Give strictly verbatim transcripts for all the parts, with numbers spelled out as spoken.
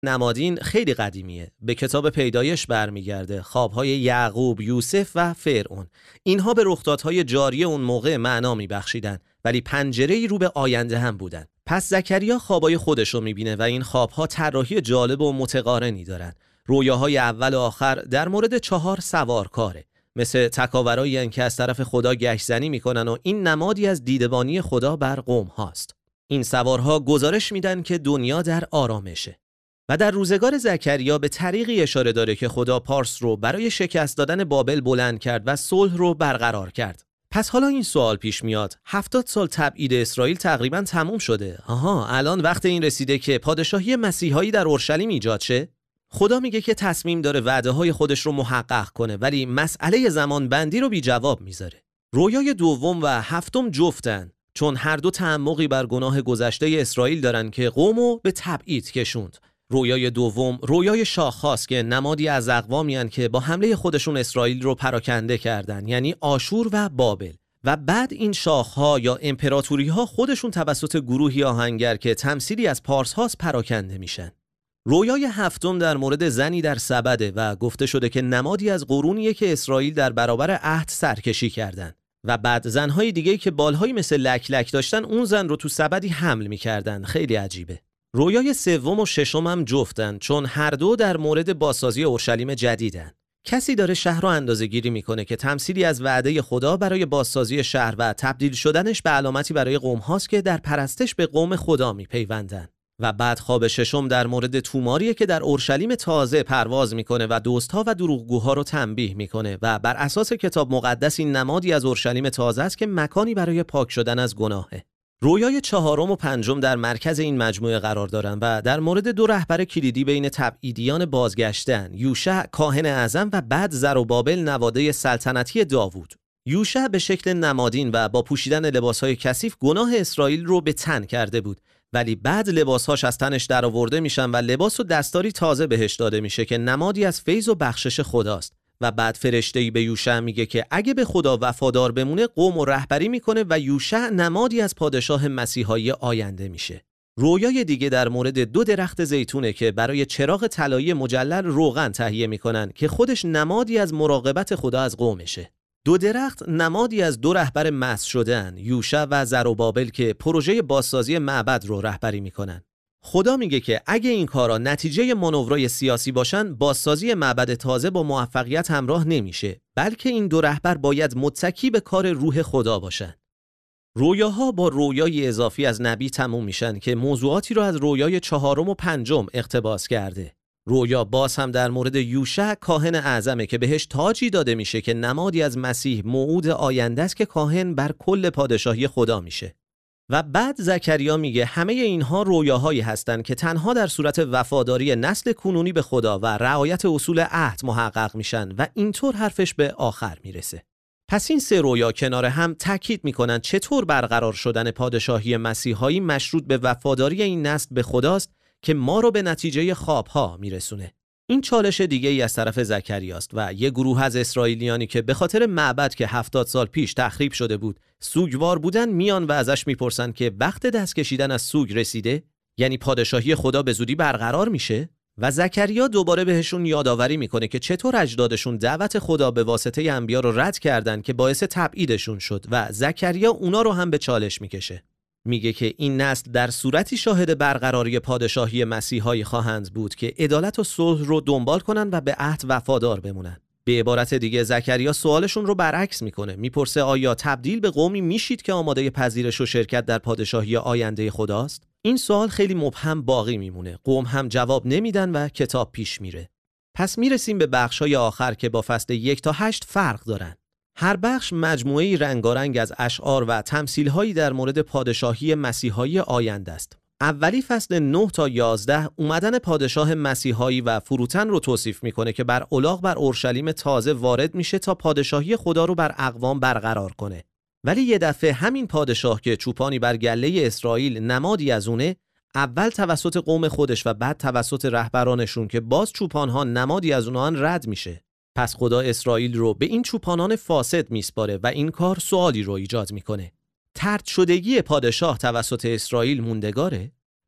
نمادین خیلی قدیمیه. به کتاب پیدایش برمیگرده، خوابهای یعقوب، یوسف و فرعون. اینها به رخدادهای جاری اون موقع معنا میبخشیدن، ولی پنجره‌ای رو به آینده هم بودن. پس زکریا خوابای خودش رو میبینه و این خوابها طراحی جالب و متقارنی دارن. رویاهای اول و آخر در مورد چهار سوارکاره، مثل تکاورایی هستند که از طرف خدا گشت‌زنی میکنن و این نمادی از دیدبانی خدا بر قوم هاست. این سوارها گزارش میدن که دنیا در آرامشه. و در روزگار زکریا به طریقی اشاره داره که خدا پارس رو برای شکست دادن بابل بلند کرد و صلح رو برقرار کرد. پس حالا این سوال پیش میاد، هفتاد سال تبعید اسرائیل تقریبا تموم شده. آها، الان وقت این رسیده که پادشاهی مسیحایی در اورشلیم ایجاد شه؟ خدا میگه که تصمیم داره وعده های خودش رو محقق کنه، ولی مسئله زمان بندی رو بی جواب میذاره. رویای دوم و هفتم جفتن، چون هر دو تعمقی بر گناه گذشته اسرائیل دارن که قومو به تبعید کشوند. رویای دوم رویای شاخ‌هاست که نمادی از اقوامی هستند که با حمله خودشون اسرائیل رو پراکنده کردن، یعنی آشور و بابل. و بعد این شاخ‌ها یا امپراتوری‌ها خودشون توسط گروهی آهنگر که تمثیلی از پارس هاست پراکنده میشن. رویای هفتم در مورد زنی در سبده و گفته شده که نمادی از قرونیه که اسرائیل در برابر عهد سرکشی کردن. و بعد زنهای دیگه‌ای که بالهایی مثل لک لک داشتن اون زن رو تو سبدی حمل می‌کردن. خیلی عجیبه. رویای سوم و ششم هم جفتن، چون هر دو در مورد بازسازی اورشلیم جدیدن. کسی داره شهر رو اندازه‌گیری میکنه که تمثیلی از وعده خدا برای بازسازی شهر و تبدیل شدنش به علامتی برای قوم هاست که در پرستش به قوم خدا میپیوندن. و بعد خواب ششم در مورد توماریه که در اورشلیم تازه پرواز میکنه و دوستها و دروغگوها رو تنبیه میکنه و بر اساس کتاب مقدس این نمادی از اورشلیم تازه است که مکانی برای پاک شدن از گناهه. رویای چهارم و پنجم در مرکز این مجموعه قرار دارن و در مورد دو رهبر کلیدی بین تبعیدیان بازگشتن، یوشع کاهن اعظم و بعد زروبابل نواده سلطنتی داوود. یوشع به شکل نمادین و با پوشیدن لباسهای کثیف گناه اسرائیل رو به تن کرده بود، ولی بعد لباسهاش از تنش درآورده میشن و لباس و دستاری تازه بهش داده میشه که نمادی از فیض و بخشش خداست. و بعد فرشته‌ای به یوشع میگه که اگه به خدا وفادار بمونه قوم و رهبری میکنه و یوشع نمادی از پادشاه مسیحایی آینده میشه. رویای دیگه در مورد دو درخت زیتونه که برای چراغ طلایی مجلل روغن تهیه میکنن که خودش نمادی از مراقبت خدا از قومشه. دو درخت نمادی از دو رهبر مسح شده‌اند، یوشع و زروبابل که پروژه بازسازی معبد رو رهبری میکنن. خدا میگه که اگه این کارا نتیجه مانورای سیاسی باشن، بازسازی معبد تازه با موفقیت همراه نمیشه، بلکه این دو رهبر باید متکی به کار روح خدا باشن. رویاها با رویای اضافی از نبی تموم میشن که موضوعاتی رو از رویای چهارم و پنجم اقتباس کرده. رویا باز هم در مورد یوشع کاهن اعظمه که بهش تاجی داده میشه که نمادی از مسیح موعود آینده است که کاهن بر کل پادشاهی خدا میشه. و بعد زکریا میگه همه اینها رویاهایی هستند که تنها در صورت وفاداری نسل کنونی به خدا و رعایت اصول عهد محقق میشن و اینطور حرفش به آخر میرسه. پس این سه رویا کنار هم تاکید میکنن چطور برقرار شدن پادشاهی مسیحایی مشروط به وفاداری این نسل به خداست که ما رو به نتیجه خوابها میرسونه. این چالش دیگه ای از طرف زکریاست و یه گروه از اسرائیلیانی که به خاطر معبد که هفتاد سال پیش تخریب شده بود سوگوار بودن میان و ازش میپرسن که وقت دست کشیدن از سوگ رسیده، یعنی پادشاهی خدا به زودی برقرار میشه. و زکریا دوباره بهشون یادآوری میکنه که چطور اجدادشون دعوت خدا به واسطه انبیا رو رد کردن که باعث تبعیدشون شد و زکریا اونا رو هم به چالش میکشه. میگه که این نسل در صورتی شاهد برقراری پادشاهی مسیحایی خواهند بود که عدالت و صلح رو دنبال کنن و به عهد وفادار بمونن. به عبارت دیگه زکریا سوالشون رو برعکس میکنه، میپرسه آیا تبدیل به قومی میشید که آماده پذیرش و شرکت در پادشاهی آینده خداست؟ این سوال خیلی مبهم باقی میمونه. قوم هم جواب نمیدن و کتاب پیش میره. پس میرسیم به بخشای آخر که با فصل یک تا هشت فرق دارن. هر بخش مجموعه‌ای رنگارنگ از اشعار و تمثیل‌هایی در مورد پادشاهی مسیحایی آینده است. اولی فصل نه تا یازده اومدن پادشاه مسیحایی و فروتن رو توصیف میکنه که بر الاغ بر اورشلیم تازه وارد میشه تا پادشاهی خدا رو بر اقوام برقرار کنه. ولی یه دفعه همین پادشاه که چوپانی بر گله اسرائیل نمادی از اونه، اول توسط قوم خودش و بعد توسط رهبرانشون که باز چوپانها نمادی از اونها رد میشه. پس خدا اسرائیل رو به این چوپانان فاسد میسپاره و این کار سوالی رو ایجاد میکنه. طرد شدگی پادشاه توسط اسرائیل موندگاره؟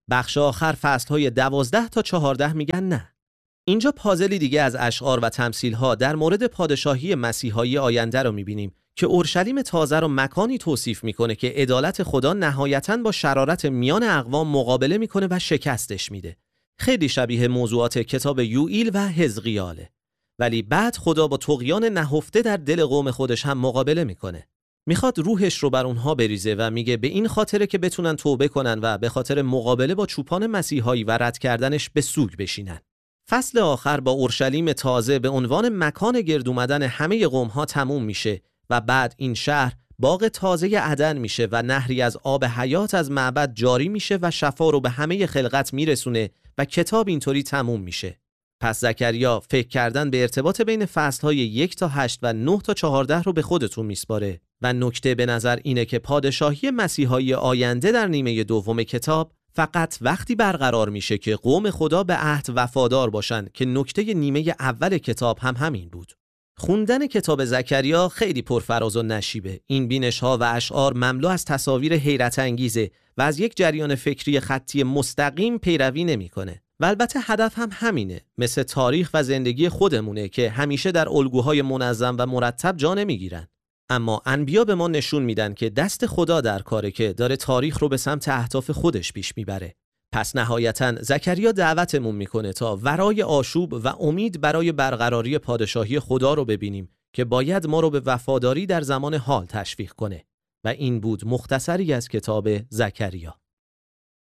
بخش آخر فصل‌های دوازده تا چهارده میگن نه. اینجا پازلی دیگه از اشعار و تمثیل‌ها در مورد پادشاهی مسیحایی آینده رو می‌بینیم که اورشلیم تازه رو مکانی توصیف می‌کنه که عدالت خدا نهایتاً با شرارت میان اقوام مقابله می‌کنه و شکستش میده. خیلی شبیه موضوعات کتاب یوئیل و حزقیاله. ولی بعد خدا با طغیان نهفته در دل قوم خودش هم مقابله می‌کنه. میخواد روحش رو بر اونها بریزه و میگه به این خاطره که بتونن توبه کنن و به خاطر مقابله با چوپان مسیحایی و رد کردنش به سوگ بشینن. فصل آخر با اورشلیم تازه به عنوان مکان گرد اومدن همه قوم‌ها تموم میشه و بعد این شهر باغ تازه عدن میشه و نهری از آب حیات از معبد جاری میشه و شفا رو به همه خلقت میرسونه و کتاب اینطوری تموم میشه. پس زکریا فکر کردن به ارتباط بین فصل‌های یک تا هشت و نه تا چهارده رو به خودتون میسپاره و نکته به نظر اینه که پادشاهی مسیحایی آینده در نیمه دوم کتاب فقط وقتی برقرار میشه که قوم خدا به عهد وفادار باشن که نکته نیمه اول کتاب هم همین بود. خوندن کتاب زکریا خیلی پرفراز و نشیبه. این بینش‌ها و اشعار مملو از تصاویر حیرت انگیزه و از یک جریان فکری خطی مستقیم پیروی نمی‌کنه. و البته هدف هم همینه، مثل تاریخ و زندگی خودمونه که همیشه در الگوهای منظم و مرتب جا نمیگیرن. اما انبیا به ما نشون میدن که دست خدا در کاره که داره تاریخ رو به سمت اهداف خودش پیش میبره. پس نهایتاً زکریا دعوتمون میکنه تا ورای آشوب و امید برای برقراری پادشاهی خدا رو ببینیم که باید ما رو به وفاداری در زمان حال تشویق کنه. و این بود مختصری از کتاب زکریا.